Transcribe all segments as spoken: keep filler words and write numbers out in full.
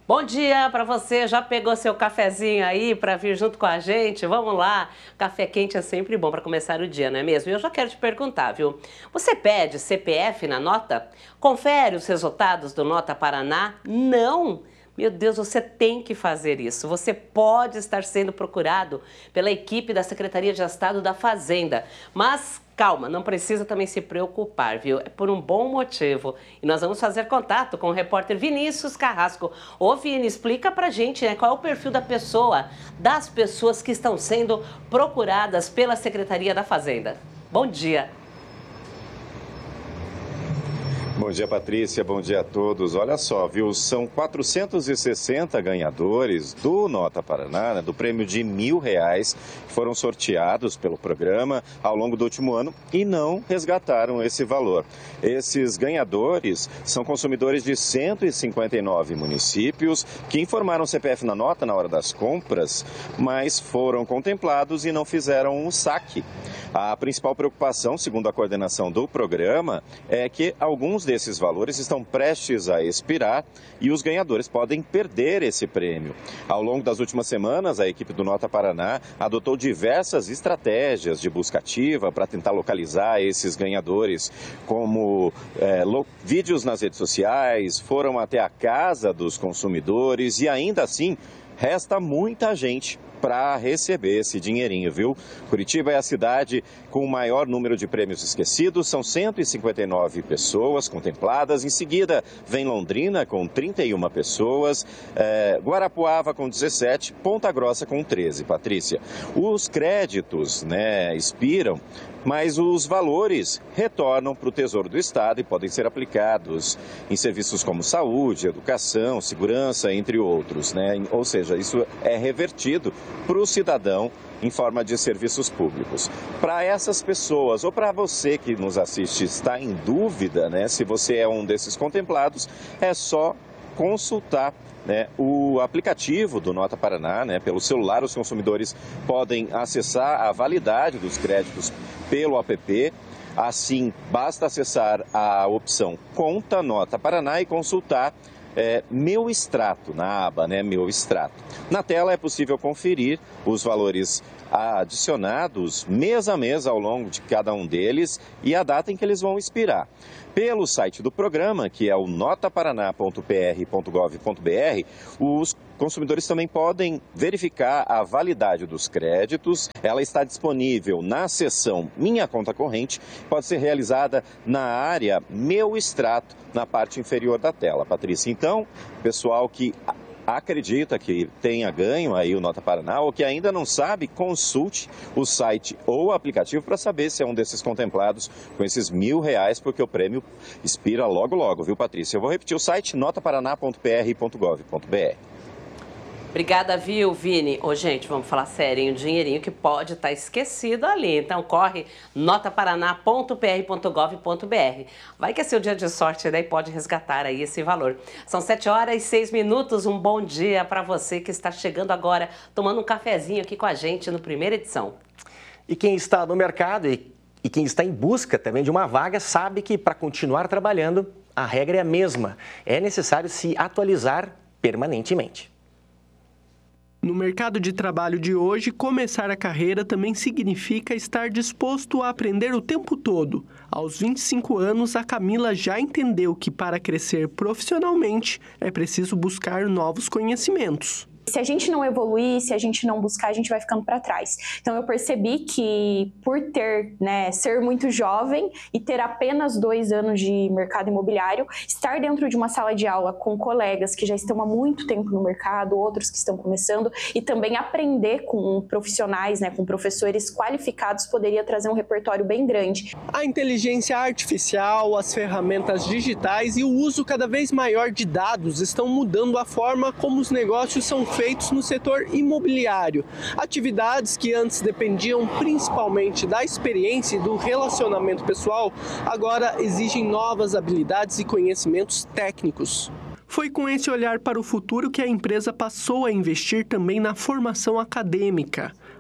Bom dia para você, já pegou seu cafezinho aí para vir junto com a gente? Vamos lá, café quente é sempre bom para começar o dia, não é mesmo? E eu já quero te perguntar, viu? Você pede C P F na nota? Confere os resultados do Nota Paraná? Não! Meu Deus, você tem que fazer isso. Você pode estar sendo procurado pela equipe da Secretaria de Estado da Fazenda, mas calma, não precisa também se preocupar, viu? É por um bom motivo. E nós vamos fazer contato com o repórter Vinícius Carrasco. Ô, Vini, explica pra gente, né, qual é o perfil da pessoa, das pessoas que estão sendo procuradas pela Secretaria da Fazenda. Bom dia. Bom dia, Patrícia. Bom dia a todos. Olha só, viu? São quatrocentos e sessenta ganhadores do Nota Paraná, né, do prêmio de mil reais, que foram sorteados pelo programa ao longo do último ano e não resgataram esse valor. Esses ganhadores são consumidores de cento e cinquenta e nove municípios que informaram o C P F na nota na hora das compras, mas foram contemplados e não fizeram o saque. A principal preocupação, segundo a coordenação do programa, é que alguns desses valores estão prestes a expirar e os ganhadores podem perder esse prêmio. Ao longo das últimas semanas, a equipe do Nota Paraná adotou diversas estratégias de busca ativa para tentar localizar esses ganhadores, como é, lo, vídeos nas redes sociais, foram até a casa dos consumidores e ainda assim resta muita gente para receber esse dinheirinho, viu? Curitiba é a cidade com o maior número de prêmios esquecidos, são cento e cinquenta e nove pessoas contempladas. Em seguida, vem Londrina com trinta e uma pessoas, é, Guarapuava com dezessete, Ponta Grossa com treze, Patrícia. Os créditos, né, expiram, mas os valores retornam para o Tesouro do Estado e podem ser aplicados em serviços como saúde, educação, segurança, entre outros, né? Ou seja, isso é revertido para o cidadão em forma de serviços públicos. Para essas pessoas, ou para você que nos assiste, está em dúvida, né, se você é um desses contemplados, é só consultar, né, o aplicativo do Nota Paraná, né, pelo celular. Os consumidores podem acessar a validade dos créditos pelo app. Assim, basta acessar a opção Conta Nota Paraná e consultar É, Meu Extrato, na aba, né, Meu Extrato. Na tela é possível conferir os valores adicionados mês a mês ao longo de cada um deles e a data em que eles vão expirar. Pelo site do programa, que é o nota paraná ponto p r ponto gov ponto b r, os consumidores também podem verificar a validade dos créditos. Ela está disponível na seção Minha Conta Corrente, pode ser realizada na área Meu Extrato, na parte inferior da tela, Patrícia. Então, pessoal que acredita que tenha ganho aí o Nota Paraná ou que ainda não sabe, consulte o site ou o aplicativo para saber se é um desses contemplados com esses mil reais, porque o prêmio expira logo logo, viu, Patrícia? Eu vou repetir o site, nota paraná ponto p r ponto gov ponto b r. Obrigada, viu, Vini? Ô, gente, vamos falar sério, um dinheirinho que pode estar esquecido ali. Então, corre, nota paraná ponto p r ponto gov ponto b r. Vai que é seu dia de sorte, né? E pode resgatar aí esse valor. São sete horas e seis minutos. Um bom dia para você que está chegando agora, tomando um cafezinho aqui com a gente no Primeira Edição. E quem está no mercado e, e quem está em busca também de uma vaga sabe que para continuar trabalhando, a regra é a mesma. É necessário se atualizar permanentemente. No mercado de trabalho de hoje, começar a carreira também significa estar disposto a aprender o tempo todo. Aos vinte e cinco anos, a Camila já entendeu que para crescer profissionalmente é preciso buscar novos conhecimentos. Se a gente não evoluir, se a gente não buscar, a gente vai ficando para trás. Então eu percebi que por ter, né, ser muito jovem e ter apenas dois anos de mercado imobiliário, estar dentro de uma sala de aula com colegas que já estão há muito tempo no mercado, outros que estão começando, e também aprender com profissionais, né, com professores qualificados, poderia trazer um repertório bem grande. A inteligência artificial, as ferramentas digitais e o uso cada vez maior de dados estão mudando a forma como os negócios são feitos no setor imobiliário. Atividades que antes dependiam principalmente da experiência e do relacionamento pessoal, agora exigem novas habilidades e conhecimentos técnicos. Foi com esse olhar para o futuro que a empresa passou a investir também na formação acadêmica.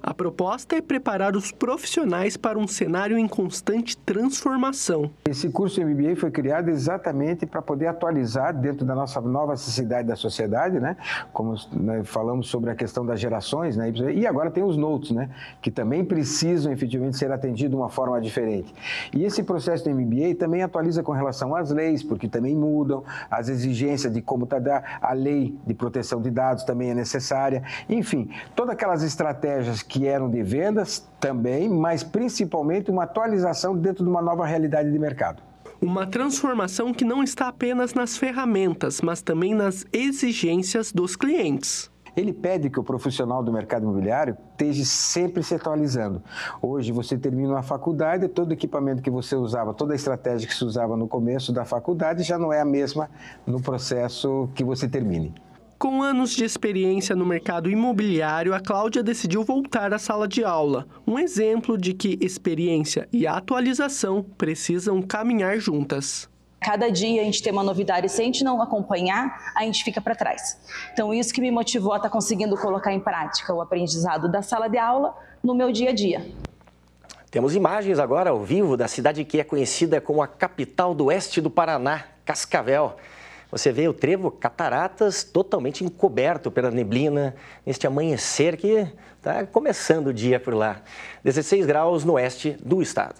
A proposta é preparar os profissionais para um cenário em constante transformação. Esse curso M B A foi criado exatamente para poder atualizar dentro da nossa nova necessidade da sociedade, né? Como né, falamos sobre a questão das gerações, né? E agora tem os notes, né? Que também precisam efetivamente ser atendidos de uma forma diferente. E esse processo do M B A também atualiza com relação às leis, porque também mudam, as exigências de como está a lei de proteção de dados também é necessária. Enfim, todas aquelas estratégias que eram de vendas também, mas principalmente uma atualização dentro de uma nova realidade de mercado. Uma transformação que não está apenas nas ferramentas, mas também nas exigências dos clientes. Ele pede que o profissional do mercado imobiliário esteja sempre se atualizando. Hoje você termina uma faculdade, todo o equipamento que você usava, toda a estratégia que se usava no começo da faculdade já não é a mesma no processo que você termine. Com anos de experiência no mercado imobiliário, a Cláudia decidiu voltar à sala de aula. Um exemplo de que experiência e atualização precisam caminhar juntas. Cada dia a gente tem uma novidade, se a gente não acompanhar, a gente fica para trás. Então isso que me motivou a estar conseguindo colocar em prática o aprendizado da sala de aula no meu dia a dia. Temos imagens agora ao vivo da cidade que é conhecida como a capital do oeste do Paraná, Cascavel. Você vê o trevo Cataratas totalmente encoberto pela neblina, neste amanhecer que está começando o dia por lá. dezesseis graus no oeste do estado.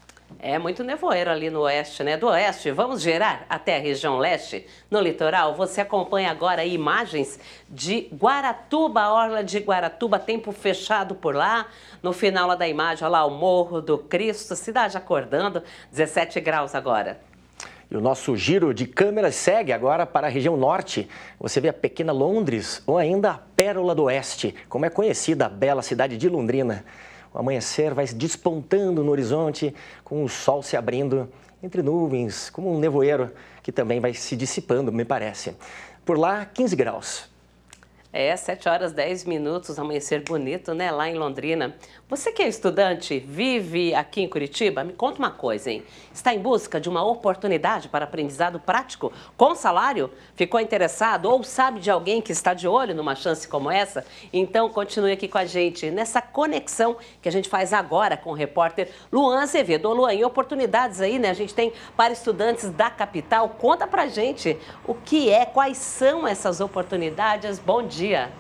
É muito nevoeiro ali no oeste, né? Do oeste, vamos gerar até a região leste. No litoral, você acompanha agora imagens de Guaratuba, a orla de Guaratuba, tempo fechado por lá. No final lá da imagem, olha lá o Morro do Cristo, cidade acordando, dezessete graus agora. E o nosso giro de câmeras segue agora para a região norte. Você vê a pequena Londres ou ainda a Pérola do Oeste, como é conhecida a bela cidade de Londrina. O amanhecer vai despontando no horizonte, com o sol se abrindo entre nuvens, como um nevoeiro que também vai se dissipando, me parece. Por lá, quinze graus. É, sete horas, dez minutos, amanhecer bonito, né, lá em Londrina. Você que é estudante, vive aqui em Curitiba, me conta uma coisa, hein? Está em busca de uma oportunidade para aprendizado prático com salário? Ficou interessado ou sabe de alguém que está de olho numa chance como essa? Então continue aqui com a gente nessa conexão que a gente faz agora com o repórter Luan Azevedo. Ô, Luan, e oportunidades aí, né? A gente tem para estudantes da capital. Conta pra gente o que é, quais são essas oportunidades. Bom dia. Dia.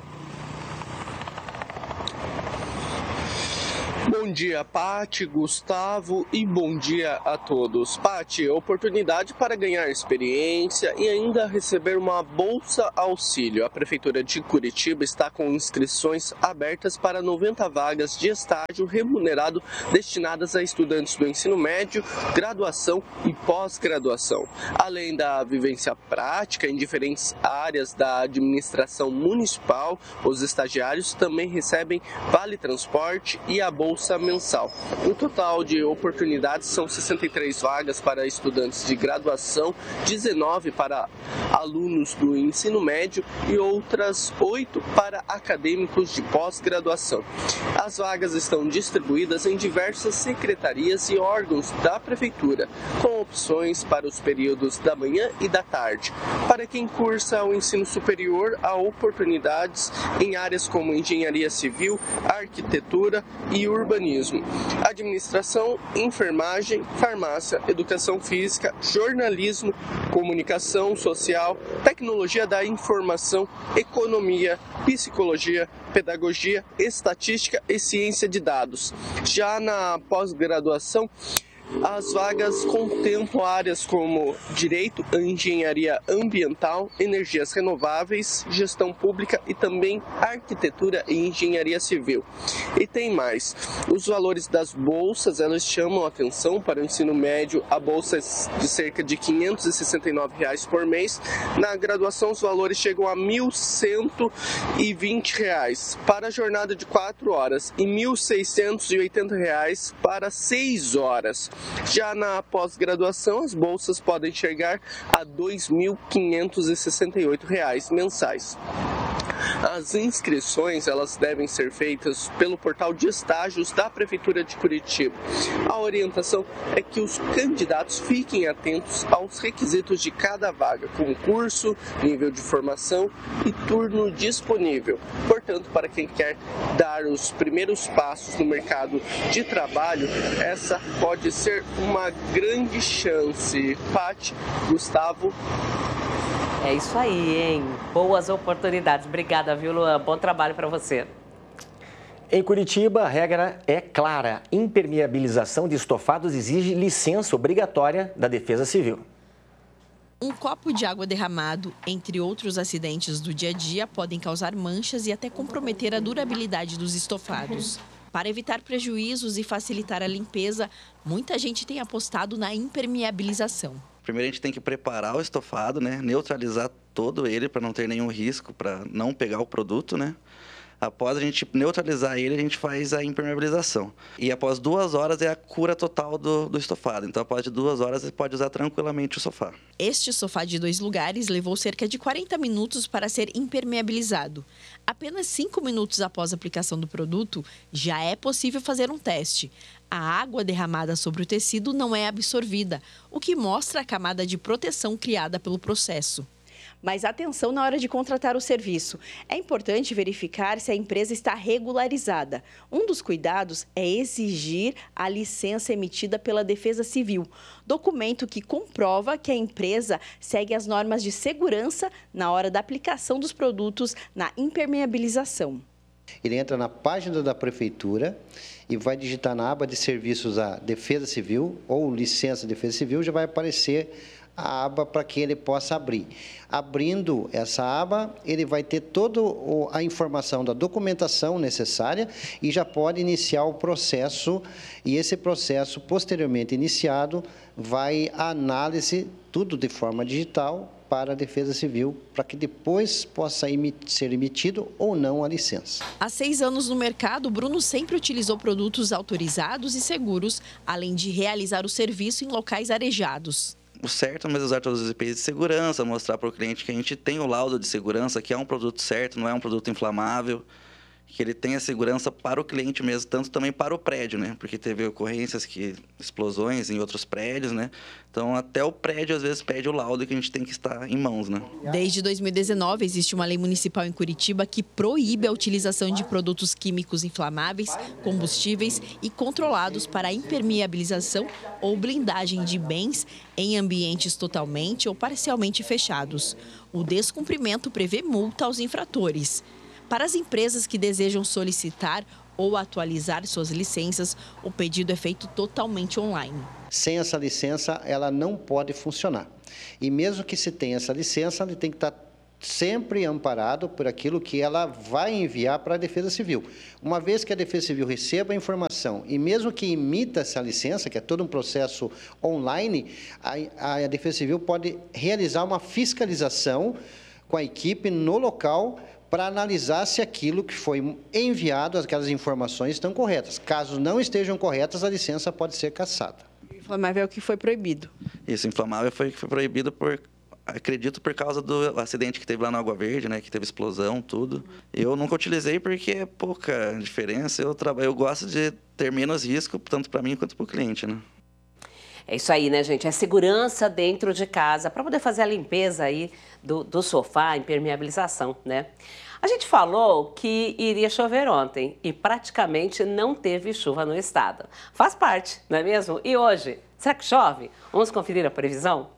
Bom dia, Pati, Gustavo e bom dia a todos. Pati, oportunidade para ganhar experiência e ainda receber uma bolsa auxílio. A Prefeitura de Curitiba está com inscrições abertas para noventa vagas de estágio remunerado destinadas a estudantes do ensino médio, graduação e pós-graduação. Além da vivência prática em diferentes áreas da administração municipal, os estagiários também recebem vale transporte e a bolsa mensal. O total de oportunidades são sessenta e três vagas para estudantes de graduação, dezenove para alunos do ensino médio e outras oito para acadêmicos de pós-graduação. As vagas estão distribuídas em diversas secretarias e órgãos da Prefeitura, com opções para os períodos da manhã e da tarde. Para quem cursa o ensino superior, há oportunidades em áreas como engenharia civil, arquitetura e urbanismo, administração, enfermagem, farmácia, educação física, jornalismo, comunicação social, tecnologia da informação, economia, psicologia, pedagogia, estatística e ciência de dados. Já na pós-graduação, as vagas contemplam áreas como direito, engenharia ambiental, energias renováveis, gestão pública e também arquitetura e engenharia civil. E tem mais, os valores das bolsas, elas chamam a atenção. Para o ensino médio, a bolsa é de cerca de quinhentos e sessenta e nove reais por mês. Na graduação, os valores chegam a mil cento e vinte reais para a jornada de quatro horas e mil seiscentos e oitenta reais para seis horas. Já na pós-graduação, as bolsas podem chegar a dois mil quinhentos e sessenta e oito reais mensais. As inscrições elas devem ser feitas pelo portal de estágios da Prefeitura de Curitiba. A orientação é que os candidatos fiquem atentos aos requisitos de cada vaga, como curso, nível de formação e turno disponível. Portanto, para quem quer dar os primeiros passos no mercado de trabalho, essa pode ser uma grande chance. Paty, Gustavo. É isso aí, hein? Boas oportunidades. Obrigada, viu, Luan? Bom trabalho para você. Em Curitiba, a regra é clara. Impermeabilização de estofados exige licença obrigatória da Defesa Civil. Um copo de água derramado, entre outros acidentes do dia a dia, podem causar manchas e até comprometer a durabilidade dos estofados. Para evitar prejuízos e facilitar a limpeza, muita gente tem apostado na impermeabilização. Primeiro a gente tem que preparar o estofado, né? Neutralizar todo ele para não ter nenhum risco, para não pegar o produto, né? Após a gente neutralizar ele, a gente faz a impermeabilização. E após duas horas é a cura total do, do estofado. Então, após de duas horas, você pode usar tranquilamente o sofá. Este sofá de dois lugares levou cerca de quarenta minutos para ser impermeabilizado. Apenas cinco minutos após a aplicação do produto, já é possível fazer um teste. A água derramada sobre o tecido não é absorvida, o que mostra a camada de proteção criada pelo processo. Mas atenção na hora de contratar o serviço. É importante verificar se a empresa está regularizada. Um dos cuidados é exigir a licença emitida pela Defesa Civil, documento que comprova que a empresa segue as normas de segurança na hora da aplicação dos produtos na impermeabilização. Ele entra na página da Prefeitura e vai digitar na aba de serviços a Defesa Civil ou licença de Defesa Civil, já vai aparecer a aba para que ele possa abrir. Abrindo essa aba, ele vai ter toda a informação da documentação necessária e já pode iniciar o processo, e esse processo, posteriormente iniciado, vai à análise, tudo de forma digital, para a Defesa Civil, para que depois possa ser emitido ou não a licença. Há seis anos no mercado, Bruno sempre utilizou produtos autorizados e seguros, além de realizar o serviço em locais arejados. O certo é usar todos os I Ps de segurança, mostrar para o cliente que a gente tem o laudo de segurança, que é um produto certo, não é um produto inflamável, que ele tem a segurança para o cliente mesmo, tanto também para o prédio, né? Porque teve ocorrências, que explosões em outros prédios, né? Então, até o prédio, às vezes, pede o laudo que a gente tem que estar em mãos, né? Desde dois mil e dezenove, existe uma lei municipal em Curitiba que proíbe a utilização de produtos químicos inflamáveis, combustíveis e controlados para a impermeabilização ou blindagem de bens em ambientes totalmente ou parcialmente fechados. O descumprimento prevê multa aos infratores. Para as empresas que desejam solicitar ou atualizar suas licenças, o pedido é feito totalmente online. Sem essa licença, ela não pode funcionar. E mesmo que se tenha essa licença, ele tem que estar sempre amparado por aquilo que ela vai enviar para a Defesa Civil. Uma vez que a Defesa Civil receba a informação e mesmo que emita essa licença, que é todo um processo online, a, a Defesa Civil pode realizar uma fiscalização com a equipe no local para analisar se aquilo que foi enviado, aquelas informações estão corretas. Caso não estejam corretas, a licença pode ser cassada. Inflamável é o que foi proibido. Isso, inflamável foi o que foi proibido por, acredito, por causa do acidente que teve lá na Água Verde, né? Que teve explosão, tudo. Eu nunca utilizei porque é pouca diferença. Eu, trabalho, eu gosto de ter menos risco, tanto para mim quanto para o cliente, né? É isso aí, né, gente? É segurança dentro de casa para poder fazer a limpeza aí do, do sofá, impermeabilização, né? A gente falou que iria chover ontem e praticamente não teve chuva no estado. Faz parte, não é mesmo? E hoje, será que chove? Vamos conferir a previsão?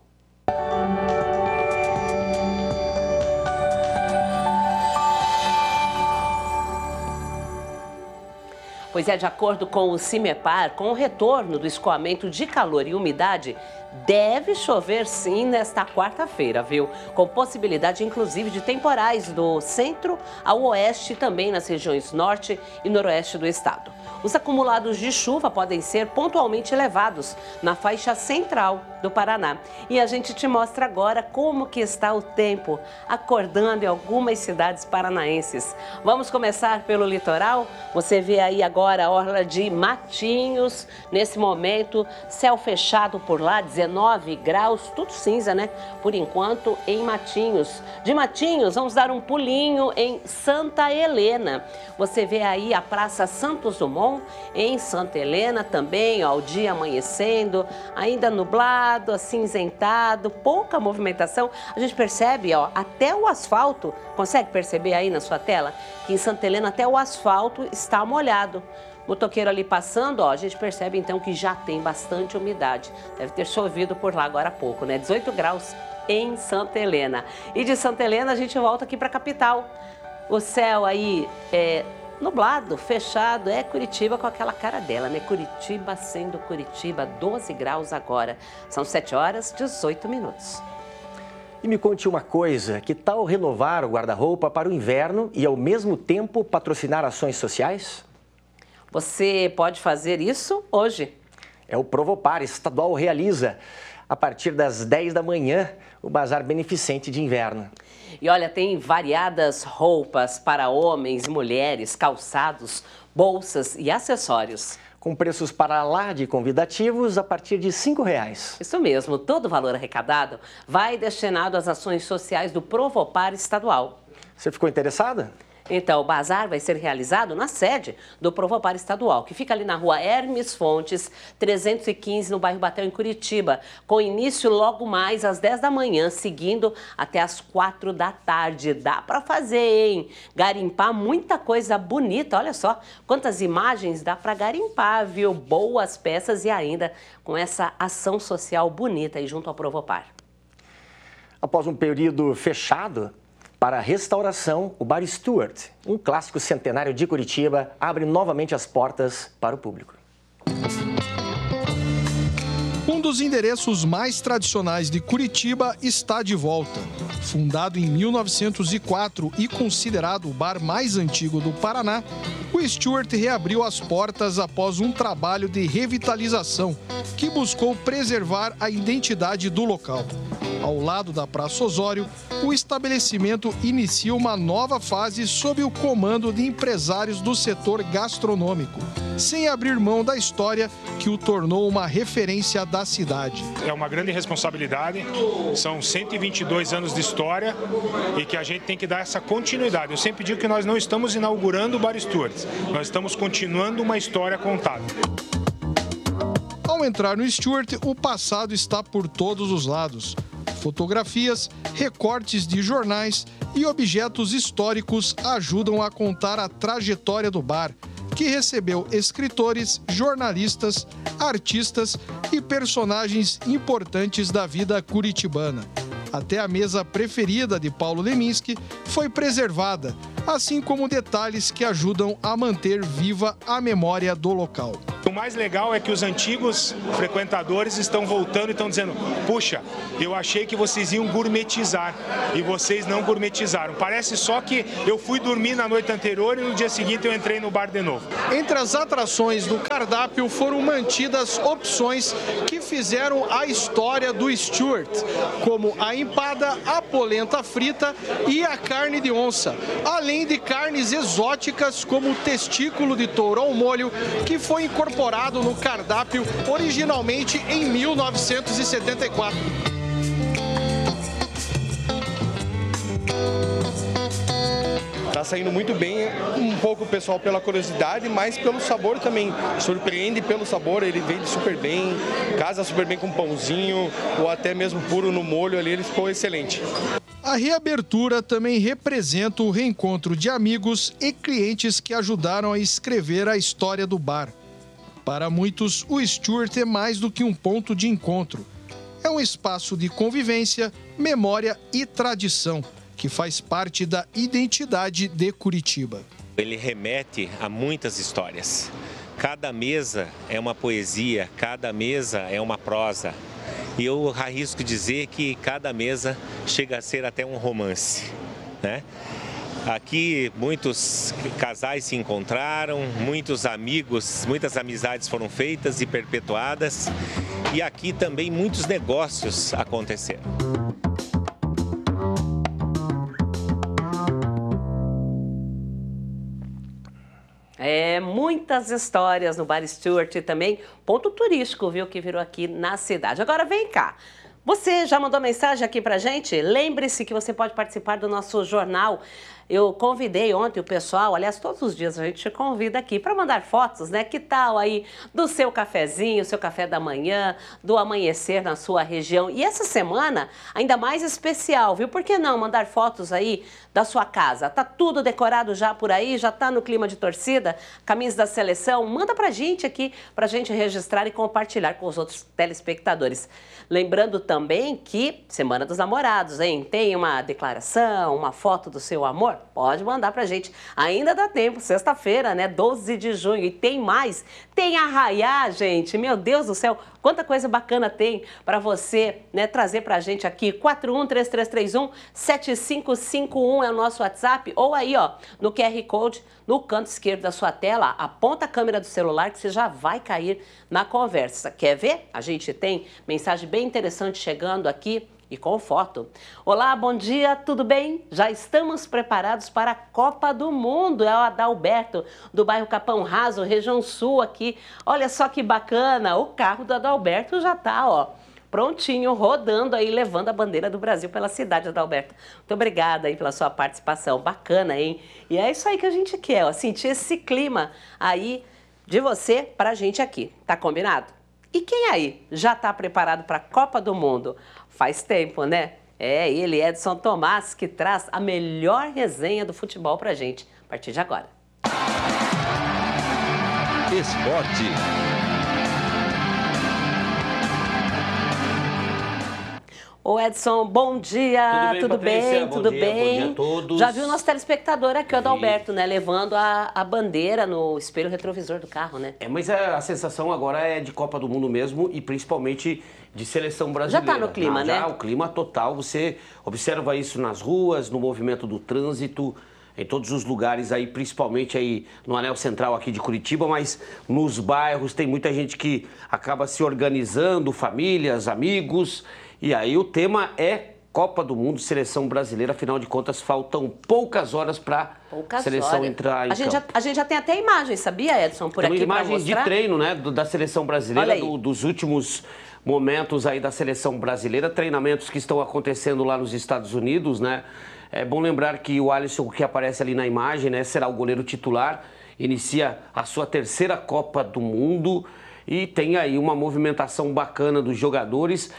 Pois é, de acordo com o CIMEPAR, com o retorno do escoamento de calor e umidade, deve chover sim nesta quarta-feira, viu? Com possibilidade, inclusive, de temporais do centro ao oeste e também nas regiões norte e noroeste do estado. Os acumulados de chuva podem ser pontualmente elevados na faixa central do Paraná. E a gente te mostra agora como que está o tempo acordando em algumas cidades paranaenses. Vamos começar pelo litoral? Você vê aí agora a orla de Matinhos, nesse momento, céu fechado por lá, dezenove graus, tudo cinza, né? Por enquanto, em Matinhos. De Matinhos, vamos dar um pulinho em Santa Helena. Você vê aí a Praça Santos Dumont, em Santa Helena também, ó, o dia amanhecendo, ainda nublado, acinzentado, pouca movimentação. A gente percebe, ó, até o asfalto, consegue perceber aí na sua tela? Que em Santa Helena até o asfalto está molhado. Motoqueiro ali passando, ó, a gente percebe então que já tem bastante umidade. Deve ter chovido por lá agora há pouco, né? dezoito graus em Santa Helena. E de Santa Helena a gente volta aqui para a capital. O céu aí é nublado, fechado, é Curitiba com aquela cara dela, né? Curitiba sendo Curitiba, doze graus agora. São sete horas e dezoito minutos. E me conte uma coisa, que tal renovar o guarda-roupa para o inverno e ao mesmo tempo patrocinar ações sociais? Você pode fazer isso hoje. É o Provopar Estadual realiza, a partir das dez da manhã, o Bazar Beneficente de Inverno. E olha, tem variadas roupas para homens e mulheres, calçados, bolsas e acessórios. Com preços para lá de convidativos a partir de cinco reais. Isso mesmo, todo o valor arrecadado vai destinado às ações sociais do Provopar Estadual. Você ficou interessada? Então, o bazar vai ser realizado na sede do Provopar Estadual, que fica ali na rua Hermes Fontes, trezentos e quinze, no bairro Batel, em Curitiba, com início logo mais às dez da manhã, seguindo até às quatro da tarde. Dá para fazer, hein? Garimpar muita coisa bonita, olha só quantas imagens dá para garimpar, viu? Boas peças e ainda com essa ação social bonita aí junto ao Provopar. Após um período fechado para a restauração, o Bar Stuart, um clássico centenário de Curitiba, abre novamente as portas para o público. Um dos endereços mais tradicionais de Curitiba está de volta. Fundado em mil novecentos e quatro e considerado o bar mais antigo do Paraná, o Stuart reabriu as portas após um trabalho de revitalização que buscou preservar a identidade do local. Ao lado da Praça Osório, o estabelecimento inicia uma nova fase sob o comando de empresários do setor gastronômico, sem abrir mão da história que o tornou uma referência da cidade. É uma grande responsabilidade, são cento e vinte e dois anos de história e que a gente tem que dar essa continuidade. Eu sempre digo que nós não estamos inaugurando o Bar Stuart, nós estamos continuando uma história contada. Ao entrar no Stuart, o passado está por todos os lados. Fotografias, recortes de jornais e objetos históricos ajudam a contar a trajetória do bar, que recebeu escritores, jornalistas, artistas e personagens importantes da vida curitibana. Até a mesa preferida de Paulo Leminski foi preservada, assim como detalhes que ajudam a manter viva a memória do local. O mais legal é que os antigos frequentadores estão voltando e estão dizendo: puxa, eu achei que vocês iam gourmetizar e vocês não gourmetizaram. Parece só que eu fui dormir na noite anterior e no dia seguinte eu entrei no bar de novo. Entre as atrações do cardápio foram mantidas opções que fizeram a história do Stuart, como a empada, a polenta frita e a carne de onça, além de carnes exóticas como o testículo de touro ao molho, que foi incorporado no cardápio originalmente em mil novecentos e setenta e quatro. Está saindo muito bem, um pouco o pessoal pela curiosidade, mas pelo sabor também. Surpreende pelo sabor, ele vende super bem, casa super bem com pãozinho, ou até mesmo puro no molho ali, ele ficou excelente. A reabertura também representa o reencontro de amigos e clientes que ajudaram a escrever a história do bar. Para muitos, o Stuart é mais do que um ponto de encontro. É um espaço de convivência, memória e tradição, que faz parte da identidade de Curitiba. Ele remete a muitas histórias. Cada mesa é uma poesia, cada mesa é uma prosa. E eu arrisco dizer que cada mesa chega a ser até um romance, né? Aqui muitos casais se encontraram, muitos amigos, muitas amizades foram feitas e perpetuadas. E aqui também muitos negócios aconteceram. É muito muitas histórias no Bar Stewart e também ponto turístico, viu, que virou aqui na cidade. Agora vem cá. Você já mandou mensagem aqui pra gente? Lembre-se que você pode participar do nosso jornal. Eu convidei ontem o pessoal, aliás, todos os dias a gente te convida aqui para mandar fotos, né? Que tal aí do seu cafezinho, seu café da manhã, do amanhecer na sua região. E essa semana, ainda mais especial, viu? Por que não mandar fotos aí da sua casa? Tá tudo decorado já por aí? Já tá no clima de torcida? Caminhos da seleção? Manda pra gente aqui, pra gente registrar e compartilhar com os outros telespectadores. Lembrando também que Semana dos Namorados, hein? Tem uma declaração, uma foto do seu amor? Pode mandar pra gente. Ainda dá tempo, sexta-feira, né? doze de junho. E tem mais. Tem Arraiá, gente. Meu Deus do céu, quanta coisa bacana tem para você, né, trazer pra gente aqui. quatro um três três três um sete cinco cinco um é o nosso WhatsApp. Ou aí, ó, no Q R Code, no canto esquerdo da sua tela, aponta a câmera do celular que você já vai cair na conversa. Quer ver? A gente tem mensagem bem interessante chegando aqui. E com foto. Olá, bom dia, tudo bem? Já estamos preparados para a Copa do Mundo. É o Adalberto, do bairro Capão Raso, região sul aqui. Olha só que bacana, o carro do Adalberto já tá, ó, prontinho, rodando aí, levando a bandeira do Brasil pela cidade, Adalberto. Muito obrigada aí pela sua participação, bacana, hein? E é isso aí que a gente quer, ó, sentir esse clima aí de você pra gente aqui, tá combinado? E quem aí já tá preparado para a Copa do Mundo? Faz tempo, né? É ele, Edson Tomás, que traz a melhor resenha do futebol pra gente, a partir de agora. Esporte. Ô Edson, bom dia, tudo bem? Tudo bem? Bom tudo dia, bem? Bom dia a todos. Já viu o nosso telespectador aqui, o Adalberto, né? Levando a, a bandeira no espelho retrovisor do carro, né? É, mas a, a sensação agora é de Copa do Mundo mesmo e principalmente de seleção brasileira. Já tá no clima, Não, né? Já, o clima total. Você observa isso nas ruas, no movimento do trânsito, em todos os lugares aí, principalmente aí no anel central aqui de Curitiba, mas nos bairros tem muita gente que acaba se organizando, famílias, amigos. E aí o tema é Copa do Mundo, seleção brasileira. Afinal de contas, faltam poucas horas para a seleção horas. entrar em a gente campo. Já, a gente já tem até imagens, sabia, Edson, por Tem aqui para imagens de treino, né, do, da seleção brasileira, do, dos últimos momentos aí da seleção brasileira, treinamentos que estão acontecendo lá nos Estados Unidos, né? É bom lembrar que o Alisson, que aparece ali na imagem, né, será o goleiro titular, inicia a sua terceira Copa do Mundo e tem aí uma movimentação bacana dos jogadores.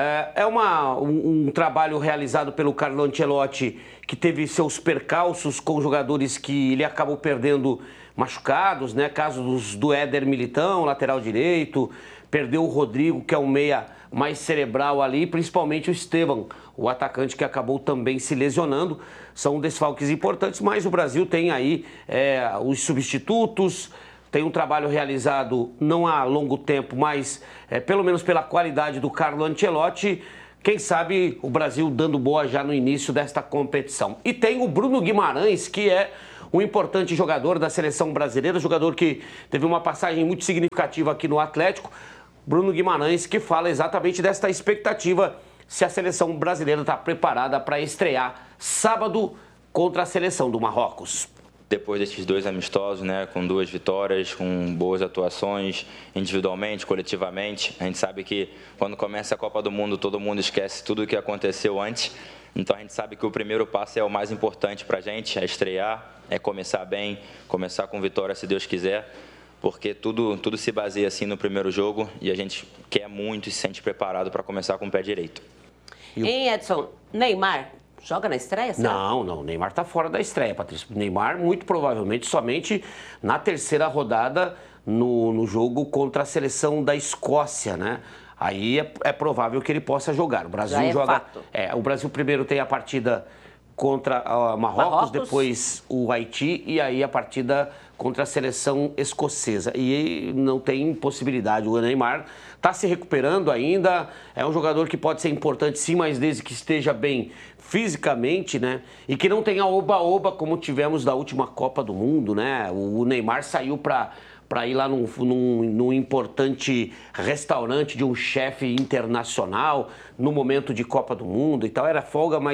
É uma, um, um trabalho realizado pelo Carlo Ancelotti, que teve seus percalços com jogadores que ele acabou perdendo machucados, né? Casos do Éder Militão, lateral direito, perdeu o Rodrigo, que é um meia mais cerebral ali, principalmente o Estevão, o atacante que acabou também se lesionando. São desfalques importantes, mas o Brasil tem aí é, os substitutos. Tem um trabalho realizado não há longo tempo, mas é, pelo menos pela qualidade do Carlo Ancelotti. Quem sabe o Brasil dando boa já no início desta competição. E tem o Bruno Guimarães, que é um importante jogador da seleção brasileira, jogador que teve uma passagem muito significativa aqui no Atlético. Bruno Guimarães, que fala exatamente desta expectativa, se a seleção brasileira está preparada para estrear sábado contra a seleção do Marrocos. Depois desses dois amistosos, né, com duas vitórias, com boas atuações individualmente, coletivamente, a gente sabe que quando começa a Copa do Mundo, todo mundo esquece tudo o que aconteceu antes. Então a gente sabe que o primeiro passo é o mais importante para a gente, é estrear, é começar bem, começar com vitória se Deus quiser, porque tudo, tudo se baseia assim no primeiro jogo e a gente quer muito e se sente preparado para começar com o pé direito. Hein, Edson? Neymar joga na estreia, será? Não, não. O Neymar está fora da estreia, Patrícia. O Neymar, muito provavelmente, somente na terceira rodada no, no jogo contra a seleção da Escócia, né? Aí é, é provável que ele possa jogar. O Brasil Já é joga. fato. É, o Brasil primeiro tem a partida contra uh, Marrocos, Marrocos, depois o Haiti e aí a partida contra a seleção escocesa. E não tem possibilidade. O Neymar está se recuperando ainda. É um jogador que pode ser importante sim, mas desde que esteja bem fisicamente, né? E que não tenha oba-oba como tivemos da última Copa do Mundo, né? O Neymar saiu para para ir lá num, num, num importante restaurante de um chefe internacional no momento de Copa do Mundo e tal. Era folga, mas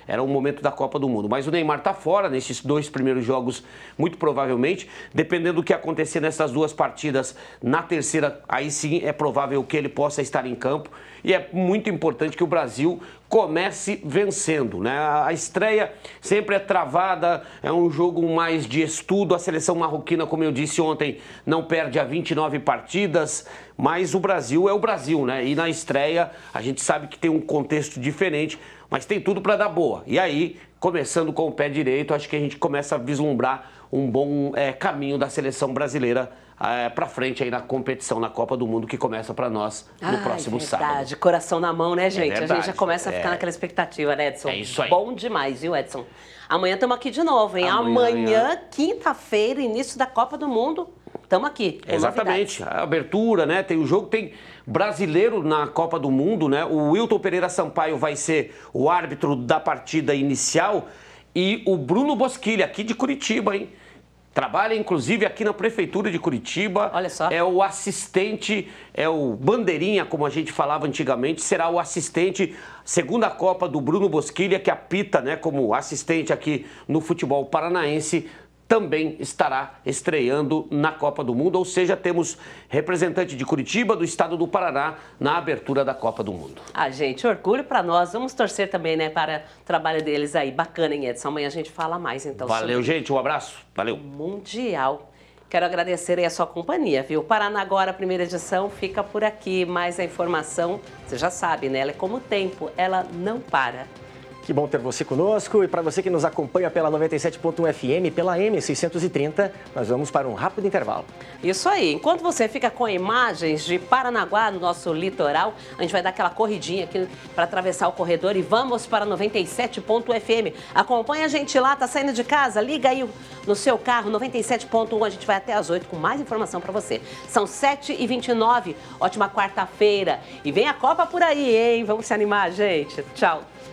era o momento da Copa do Mundo. Mas o Neymar está fora nesses dois primeiros jogos, muito provavelmente. Dependendo do que acontecer nessas duas partidas, na terceira, aí sim é provável que ele possa estar em campo. E é muito importante que o Brasil comece vencendo, né? A estreia sempre é travada, é um jogo mais de estudo. A seleção marroquina, como eu disse ontem, não perde há vinte e nove partidas, mas o Brasil é o Brasil, né? E na estreia a gente sabe que tem um contexto diferente, mas tem tudo para dar boa. E aí, começando com o pé direito, acho que a gente começa a vislumbrar um bom é, caminho da seleção brasileira É, para frente aí na competição, na Copa do Mundo, que começa para nós no Ai, próximo verdade. sábado. Verdade, coração na mão, né, gente? É a gente já começa a ficar é. naquela expectativa, né, Edson? É isso aí. Bom demais, viu, Edson? Amanhã estamos aqui de novo, hein? Amanhã, Amanhã, quinta-feira, início da Copa do Mundo, estamos aqui. Exatamente. Novidades. A abertura, né? Tem o jogo, tem brasileiro na Copa do Mundo, né? O Wilton Pereira Sampaio vai ser o árbitro da partida inicial e o Bruno Bosquilha, aqui de Curitiba, hein? Trabalha, inclusive, aqui na Prefeitura de Curitiba. Olha só. É o assistente, é o bandeirinha, como a gente falava antigamente, será o assistente, segunda Copa do Bruno Bosquilha, que apita, né, como assistente aqui no futebol paranaense, também estará estreando na Copa do Mundo, ou seja, temos representante de Curitiba, do estado do Paraná, na abertura da Copa do Mundo. Ah, gente, orgulho para nós. Vamos torcer também, né, para o trabalho deles aí. Bacana, hein, Edson? Amanhã a gente fala mais, então. Valeu, gente. Um abraço. Valeu. Mundial. Quero agradecer aí a sua companhia, viu? Paraná Agora, primeira edição, fica por aqui. Mais a informação, você já sabe, né? Ela é como o tempo, ela não para. Que bom ter você conosco e para você que nos acompanha pela noventa e sete ponto um F M, pela M seiscentos e trinta, nós vamos para um rápido intervalo. Isso aí. Enquanto você fica com imagens de Paranaguá, no nosso litoral, a gente vai dar aquela corridinha aqui para atravessar o corredor e vamos para noventa e sete ponto um F M. Acompanha a gente lá, tá saindo de casa? Liga aí no seu carro, noventa e sete ponto um, a gente vai até às oito com mais informação para você. São sete e vinte e nove, ótima quarta-feira. E vem a Copa por aí, hein? Vamos se animar, gente. Tchau.